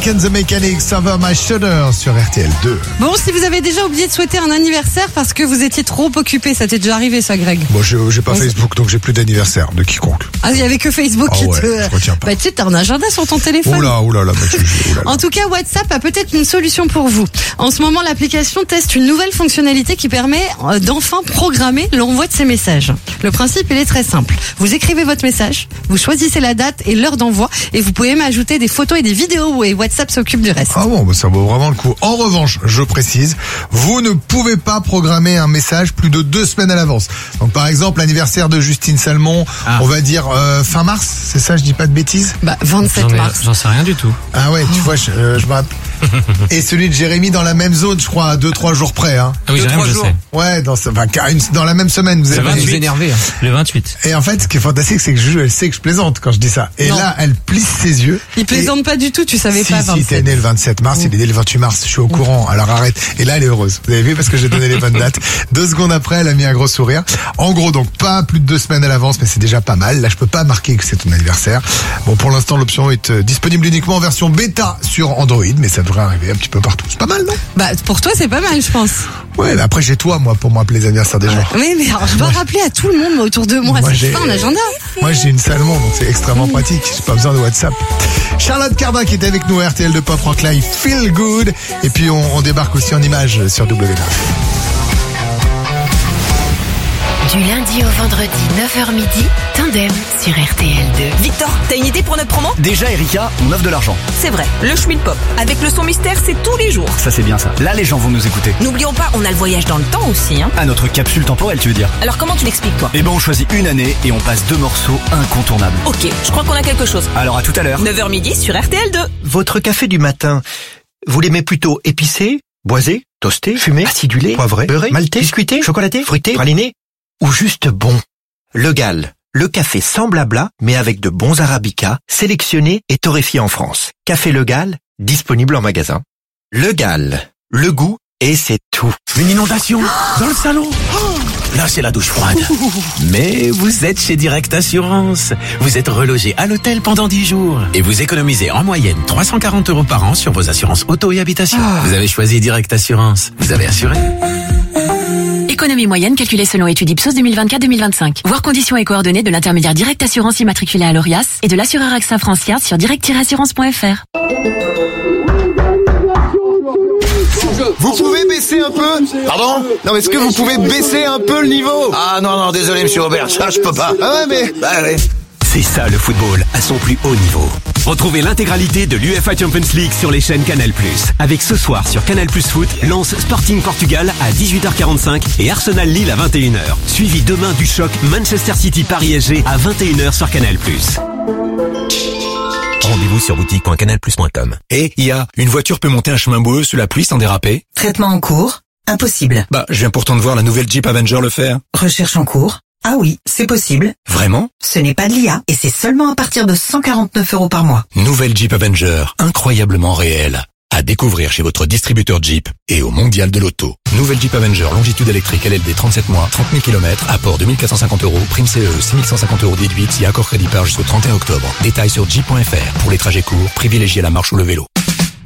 Mike and the Mechanics, Over My Shoulder sur RTL 2. Bon, si vous avez déjà oublié de souhaiter un anniversaire parce que vous étiez trop occupé, ça t'est déjà arrivé ça, Greg? Bon, j'ai pas Facebook, donc j'ai plus d'anniversaire de quiconque. Ah, il y avait que Facebook qui ouais, te... je retiens pas. Bah, tu sais, t'as un agenda sur ton téléphone. Oula, bah, En tout cas, WhatsApp a peut-être une solution pour vous. En ce moment, l'application teste une nouvelle fonctionnalité qui permet d'enfin programmer l'envoi de ces messages. Le principe, il est très simple. Vous écrivez votre message, vous choisissez la date et l'heure d'envoi et vous pouvez même ajouter des photos et des vidéos et WhatsApp s'occupe du reste. Ah bon, bah ça vaut vraiment le coup. En revanche, je précise, vous ne pouvez pas programmer un message plus de 2 semaines à l'avance. Donc par exemple, l'anniversaire de Justine Salmon, on va dire fin mars, c'est ça, je dis pas de bêtises? Bah 27 mars. J'en sais rien du tout. Ah ouais, tu vois, je me rappelle. Et celui de Jérémy dans la même zone, je crois, à 2-3 jours près. Hein. Ah oui, Jérémy, je sais. Ouais, dans la même semaine. Vous Ça avez va nous énerver. Hein. Le 28. Et en fait, ce qui est fantastique, c'est que elle sait que je plaisante quand je dis ça. Et non. là, elle plisse ses yeux. Il plaisante pas du tout, tu savais pas. Si, t'es né le 27 mars, il est né le 28 mars. Je suis au courant, alors arrête. Et là, elle est heureuse. Vous avez vu, parce que j'ai donné les bonnes dates. 2 secondes après, elle a mis un gros sourire. En gros, donc, pas plus de 2 semaines à l'avance, mais c'est déjà pas mal. Là, je peux pas marquer que c'est ton anniversaire. Bon, pour l'instant, l'option est disponible uniquement en version bêta sur Android, mais ça devrait arriver un petit peu partout. C'est pas mal, non? Bah, pour toi, c'est pas mal, je pense. Ouais, mais après, j'ai toi, moi, pour me rappeler les anniversaires des gens. Oui, mais alors, je dois rappeler à tout le monde autour de moi. C'est pas un agenda. Moi, j'ai une Salmon, donc c'est extrêmement pratique. J'ai pas besoin de WhatsApp. Charlotte Cardin qui est avec nous, RTL de Pop Rock Live, Feel Good. Et puis, on débarque aussi en images sur W9. Du lundi au vendredi, 9h midi, Tandem sur RTL2. Victor, t'as une idée pour notre promo? Déjà, Erika, on offre de l'argent. C'est vrai, le Schmidt Pop. Avec le son mystère, c'est tous les jours. Ça, c'est bien ça. Là, les gens vont nous écouter. N'oublions pas, on a le voyage dans le temps aussi, hein. À notre capsule temporelle, tu veux dire? Alors comment tu l'expliques, toi? Eh ben, on choisit une année et on passe 2 morceaux incontournables. Ok, je crois qu'on a quelque chose. Alors, à tout à l'heure. 9h midi sur RTL2. Votre café du matin, vous l'aimez plutôt épicé, boisé, toasté, fumé, acidulé, poivré, beurré, maltais, biscuité, chocolaté, fruité, praliné ou juste bon? Le Gall, le café sans blabla, mais avec de bons arabicas, sélectionnés et torréfiés en France. Café Le Gall, disponible en magasin. Le Gall, le goût et c'est tout. Une inondation dans le salon. Là, c'est la douche froide. Mais vous êtes chez Direct Assurance. Vous êtes relogé à l'hôtel pendant 10 jours. Et vous économisez en moyenne 340 € par an sur vos assurances auto et habitation. Vous avez choisi Direct Assurance. Vous avez assuré. Économie moyenne calculée selon étude Ipsos 2024-2025. Voir conditions et coordonnées de l'intermédiaire Direct Assurance immatriculé à l'ORIAS et de l'assureur AXA Francia sur direct-assurance.fr. Vous pouvez baisser un peu? Pardon? Non, est-ce que vous pouvez baisser un peu le niveau? Ah non, désolé monsieur Aubert, ça je peux pas. Ah ouais, mais... Bah ouais. C'est ça le football à son plus haut niveau. Retrouvez l'intégralité de l'UEFA Champions League sur les chaînes Canal+. Avec ce soir sur Canal+ Foot, Lens Sporting Portugal à 18h45 et Arsenal Lille à 21h. Suivi demain du choc Manchester City Paris SG à 21h sur Canal+. Rendez-vous sur boutique.canalplus.com. Et une voiture peut monter un chemin boueux sous la pluie sans déraper? Traitement en cours? Impossible. Bah, je viens pourtant de voir la nouvelle Jeep Avenger le faire. Recherche en cours? Ah oui, c'est possible. Vraiment? Ce n'est pas de l'IA et c'est seulement à partir de 149 € par mois. Nouvelle Jeep Avenger, incroyablement réelle. À découvrir chez votre distributeur Jeep et au Mondial de l'Auto. Nouvelle Jeep Avenger, longitude électrique LLD 37 mois, 30 000 km, apport 2450 €, prime CE, 6150 € déduite, si accord crédit par jusqu'au 31 octobre. Détails sur jeep.fr. Pour les trajets courts, privilégiez la marche ou le vélo.